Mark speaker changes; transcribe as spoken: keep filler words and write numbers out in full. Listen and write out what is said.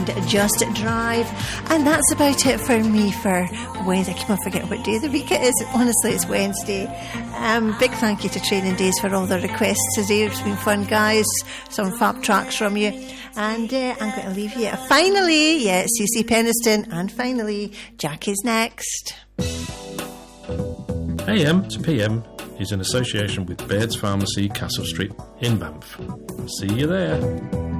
Speaker 1: Just Drive, and that's about it for me for Wednesday. I keep on forgetting what day of the week it is. Honestly, it's Wednesday. Um, big thank you to Training Days for all the requests today. It's been fun, guys. Some fab tracks from you, and uh, I'm going to leave you. Finally, yeah, C C Peniston, and finally, Jackie's next.
Speaker 2: A M to P M is in association with Baird's Pharmacy, Castle Street in Banff. See you there.